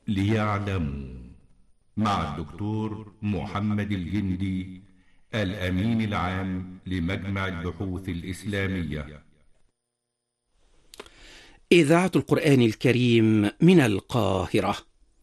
ليعلموا، مع الدكتور محمد الجندي، الأمين العام لمجمع البحوث الإسلامية. إذاعة القرآن الكريم من القاهرة.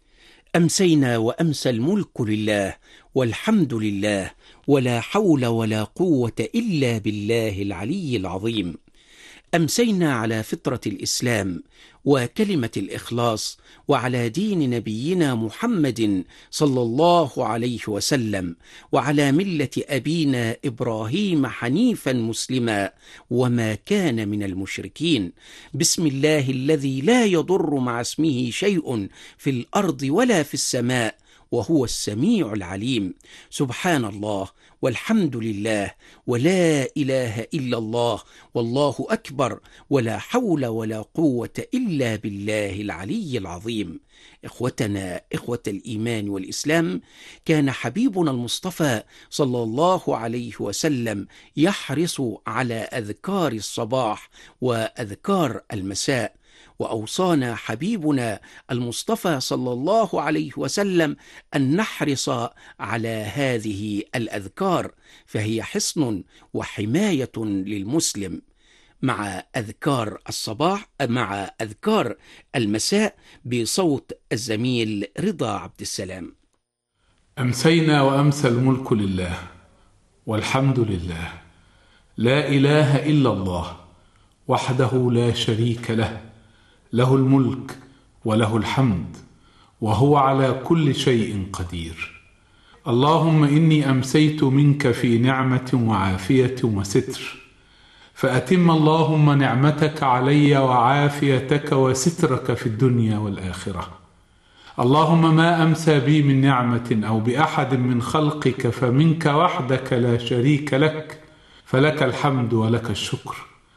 أمسينا وأمسى الملك لله، والحمد لله، ولا حول ولا قوة إلا بالله العلي العظيم. أمسينا على فطرة الإسلام وكلمة الإخلاص، وعلى دين نبينا محمد صلى الله عليه وسلم، وعلى ملة أبينا إبراهيم حنيفا مسلما وما كان من المشركين. بسم الله الذي لا يضر مع اسمه شيء في الأرض ولا في السماء، وهو السميع العليم. سبحان الله، والحمد لله، ولا إله إلا الله، والله أكبر، ولا حول ولا قوة إلا بالله العلي العظيم. إخوتنا، إخوة الإيمان والإسلام، كان حبيبنا المصطفى صلى الله عليه وسلم يحرص على أذكار الصباح وأذكار المساء، وأوصانا حبيبنا المصطفى صلى الله عليه وسلم أن نحرص على هذه الأذكار، فهي حصن وحماية للمسلم، مع أذكار الصباح مع أذكار المساء بصوت الزميل رضا عبد السلام. أمسينا وأمسى الملك لله، والحمد لله، لا إله إلا الله وحده لا شريك له، له الملك وله الحمد، وهو على كل شيء قدير. اللهم إني أمسيت منك في نعمة وعافية وستر، فأتم اللهم نعمتك علي وعافيتك وسترك في الدنيا والآخرة. اللهم ما أمسى بي من نعمة أو بأحد من خلقك فمنك وحدك لا شريك لك، فلك الحمد ولك الشكر.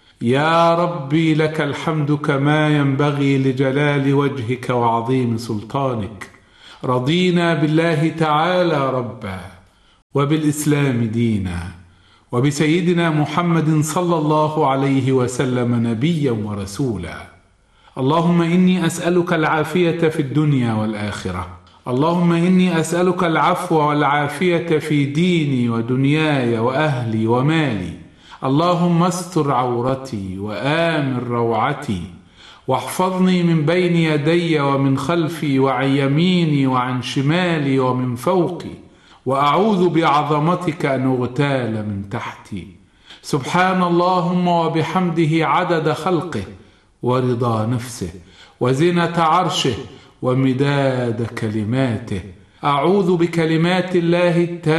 يا ربي لك الحمد كما ينبغي لجلال وجهك وعظيم سلطانك. رضينا بالله تعالى ربا، وبالإسلام دينا، وبسيدنا محمد صلى الله عليه وسلم نبيا ورسولا. اللهم إني أسألك العافية في الدنيا والآخرة. اللهم إني أسألك العفو والعافية في ديني ودنياي وأهلي ومالي. اللهم استر عورتي وآمن روعتي، واحفظني من بين يدي ومن خلفي وعن يميني وعن شمالي ومن فوقي، وأعوذ بعظمتك أن أغتال من تحتي. سبحان اللهم وبحمده عدد خلقه، ورضا نفسه، وزنة عرشه، ومداد كلماته. أعوذ بكلمات الله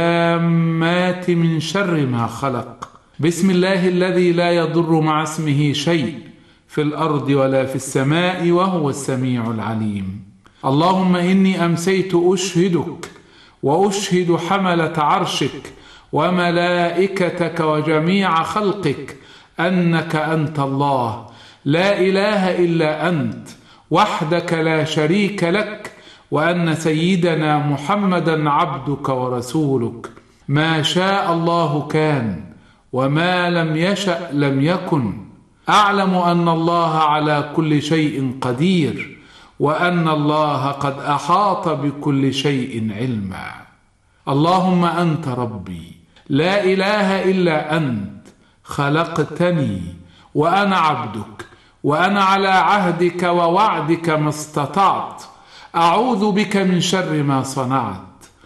التامات من شر ما خلق. بسم الله الذي لا يضر مع اسمه شيء في الأرض ولا في السماء، وهو السميع العليم. اللهم إني أمسيت أشهدك وأشهد حملة عرشك وملائكتك وجميع خلقك أنك أنت الله، لا إله إلا أنت وحدك لا شريك لك، وأن سيدنا محمدا عبدك ورسولك. ما شاء الله كان، وما لم يشأ لم يكن. أعلم أن الله على كل شيء قدير، وأن الله قد أحاط بكل شيء علما. اللهم أنت ربي، لا إله إلا أنت، خلقتني وأنا عبدك، وأنا على عهدك ووعدك ما استطعت. أعوذ بك من شر ما صنعت.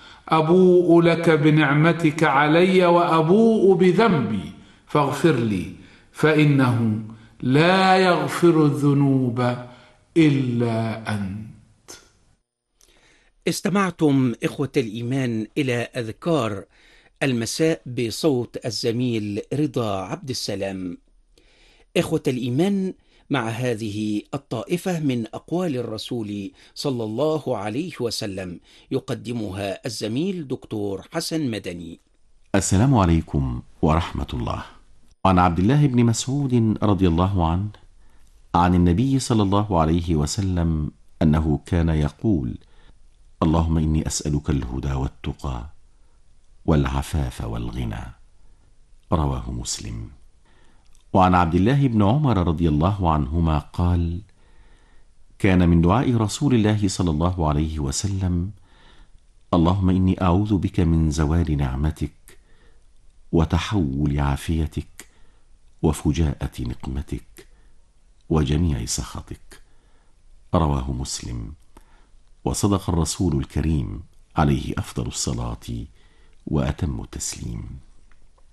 أبوء لك بنعمتك علي وأبوء بذنبي، فاغفر لي، فإنه لا يغفر الذنوب إلا أنت. استمعتم إخوة الإيمان إلى أذكار المساء بصوت الزميل رضا عبد السلام. إخوة الإيمان، مع هذه الطائفة من أقوال الرسول صلى الله عليه وسلم يقدمها الزميل دكتور حسن مدني. السلام عليكم ورحمة الله. عن عبد الله بن مسعود رضي الله عنه عن النبي صلى الله عليه وسلم أنه كان يقول: اللهم إني أسألك الهدى والتقى والعفاف والغنى. رواه مسلم. وعن عبد الله بن عمر رضي الله عنهما قال: كان من دعاء رسول الله صلى الله عليه وسلم: اللهم إني أعوذ بك من زوال نعمتك وتحول عافيتك وفجاءة نقمتك وجميع سخطك. رواه مسلم. وصدق الرسول الكريم عليه أفضل الصلاة وأتم التسليم.